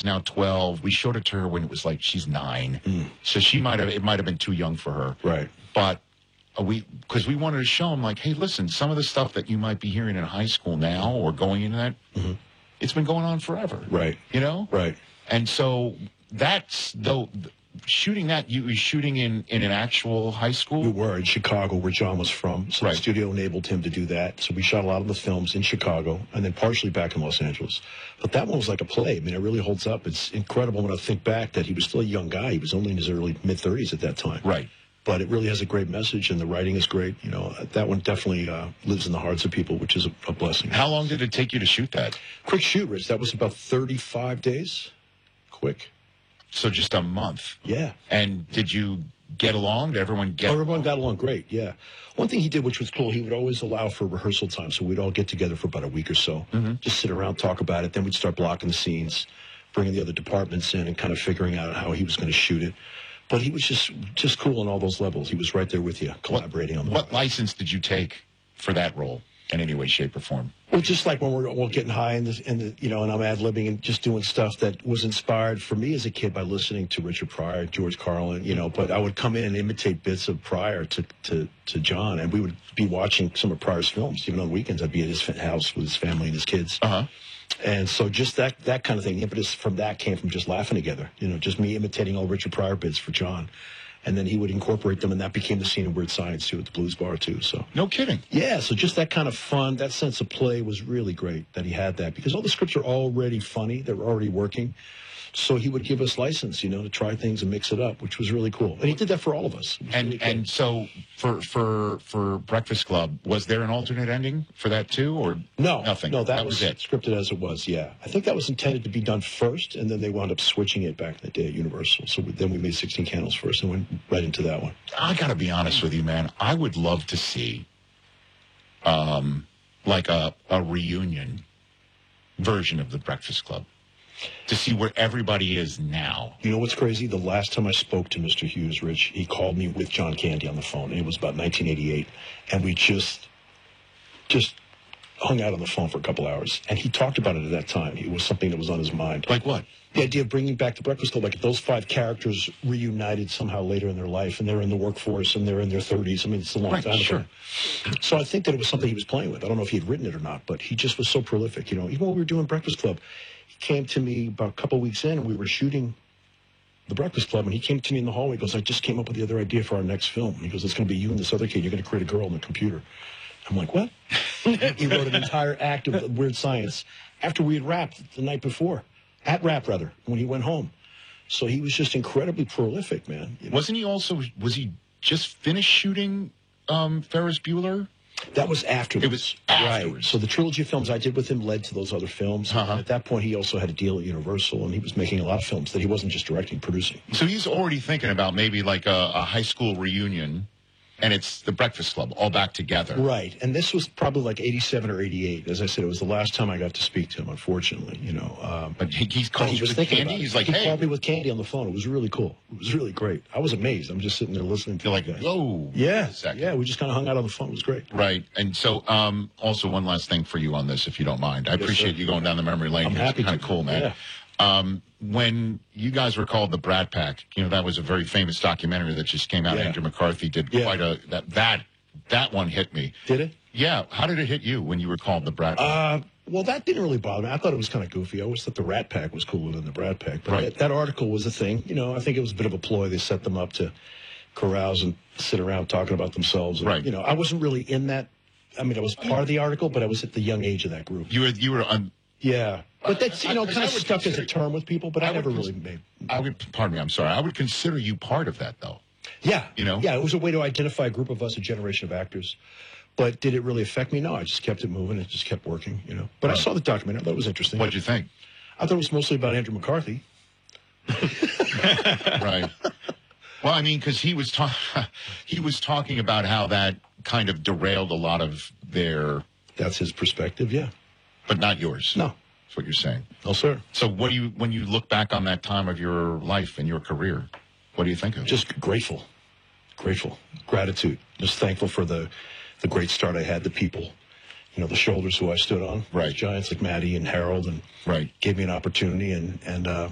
is now 12. We showed it to her when it was like she's 9. So it might have been too young for her. Right. But because we wanted to show them, like, hey, listen, some of the stuff that you might be hearing in high school now or going into that, it's been going on forever. Right. You know? Right. And so shooting that, you were shooting in an actual high school? We were in Chicago, where John was from. So the studio enabled him to do that. So we shot a lot of the films in Chicago and then partially back in Los Angeles. But that one was like a play. I mean, it really holds up. It's incredible when I think back that he was still a young guy. He was only in his early mid-30s at that time. Right. But it really has a great message, and the writing is great. You know, that one definitely lives in the hearts of people, which is a blessing. How long did it take you to shoot that? Quick shoot, Rich. That was about 35 days. Quick. So just a month. Yeah. And did you get along? Did everyone get everyone got along great, yeah. One thing he did, which was cool, he would always allow for rehearsal time, so we'd all get together for about a week or so, just sit around, talk about it. Then we'd start blocking the scenes, bringing the other departments in and kind of figuring out how he was going to shoot it. But he was just cool on all those levels. He was right there with you, collaborating on the What license did you take for that role in any way, shape, or form? Well, just like when we're all getting high and I'm ad-libbing and just doing stuff that was inspired for me as a kid by listening to Richard Pryor, George Carlin, but I would come in and imitate bits of Pryor to John, and we would be watching some of Pryor's films. Even on weekends, I'd be at his house with his family and his kids. And so just that kind of thing, the impetus from that came from just laughing together, just me imitating all Richard Pryor bits for John. And then he would incorporate them, and that became the scene of Weird Science, too, at the Blues Bar, too. So no kidding. Yeah, so just that kind of fun, that sense of play was really great that he had that, because all the scripts are already funny. They were already working. So he would give us license, to try things and mix it up, which was really cool. And he did that for all of us. And so for Breakfast Club, was there an alternate ending for that too, or nothing? No, that was it. Scripted as it was. Yeah, I think that was intended to be done first, and then they wound up switching it back in the day at Universal. So then we made 16 Candles first and went right into that one. I got to be honest with you, man. I would love to see, like a reunion version of the Breakfast Club, to see where everybody is now. You know what's crazy? The last time I spoke to Mr. Hughes, Rich, he called me with John Candy on the phone, and it was about 1988, and we just hung out on the phone for a couple hours, and he talked about it at that time. It was something that was on his mind. Like what? The idea of bringing back the Breakfast Club, like if those 5 characters reunited somehow later in their life, and they're in the workworkforce, and they're in their 30s. I mean, it's a long time ago. So I think that it was something he was playing with. I don't know if he had written it or not, but he just was so prolific. Even when we were doing Breakfast Club, he came to me about a couple weeks in, and we were shooting the Breakfast Club, and he came to me in the hallway. He goes, I just came up with the other idea for our next film. He goes, it's going to be you and this other kid. You're going to create a girl on the computer. I'm like, what? He wrote an entire act of Weird Science after we had wrapped the night before. At Rap, rather, when he went home. So he was just incredibly prolific, man. Was he just finished shooting Ferris Bueller? That was afterwards. It was afterwards. Right. So the trilogy of films I did with him led to those other films. And at that point, he also had a deal at Universal, and he was making a lot of films that he wasn't just directing, producing. So he's already thinking about maybe like a high school reunion, and it's the Breakfast Club, all back together. Right. And this was probably like 87 or 88. As I said, it was the last time I got to speak to him, unfortunately, But he called you with Candy? He's like, he hey. called me with Candy on the phone. It was really cool. It was really great. I was amazed. I'm just sitting there listening to You're like, whoa. Yeah. Yeah, we just kind of hung out on the phone. It was great. Right. And so also one last thing for you on this, if you don't mind. I appreciate you going down the memory lane. I'm happy. It's kind of cool, man. Yeah. When you guys were called the Brat Pack, that was a very famous documentary that just came out. Yeah. Andrew McCarthy did quite that one hit me. Did it? Yeah. How did it hit you when you were called the Brat Pack? Well, that didn't really bother me. I thought it was kind of goofy. I always thought the Rat Pack was cooler than the Brat Pack. But that article was a thing. I think it was a bit of a ploy. They set them up to carouse and sit around talking about themselves. And, right. I wasn't really in that. I mean, I was part of the article, but I was at the young age of that group. You were Yeah. But that's, kind of stuck as a term with people, but I never really made. Pardon me, I'm sorry. I would consider you part of that, though. Yeah. Yeah, it was a way to identify a group of us, a generation of actors. But did it really affect me? No, I just kept it moving. It just kept working, But I saw the documentary. I thought it was interesting. What'd you think? I thought it was mostly about Andrew McCarthy. Right. Well, I mean, because he was talking about how that kind of derailed a lot of their... That's his perspective, yeah. But not yours. No. That's what you're saying. No, sir. So when you look back on that time of your life and your career, what do you think of it? Just grateful. Gratitude. Just thankful for the great start I had, the people, the shoulders who I stood on. Right. Giants like Maddie and Harold, and right. gave me an opportunity, and